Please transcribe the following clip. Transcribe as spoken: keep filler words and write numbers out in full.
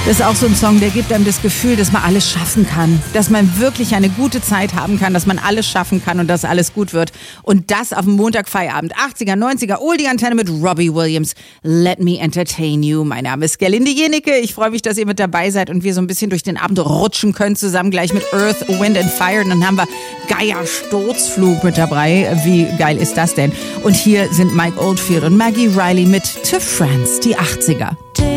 Das ist auch so ein Song, der gibt einem das Gefühl, dass man alles schaffen kann. Dass man wirklich eine gute Zeit haben kann, dass man alles schaffen kann und dass alles gut wird. Und das auf dem Montagfeierabend. achtziger, neunziger, Oldie-Antenne mit Robbie Williams. Let me entertain you. Mein Name ist Gerlinde Jenecke. Ich freue mich, dass ihr mit dabei seid und wir so ein bisschen durch den Abend rutschen können. Zusammen gleich mit Earth, Wind and Fire. Und dann haben wir Gaia Sturzflug mit dabei. Wie geil ist das denn? Und hier sind Mike Oldfield und Maggie Riley mit To France, die achtziger. To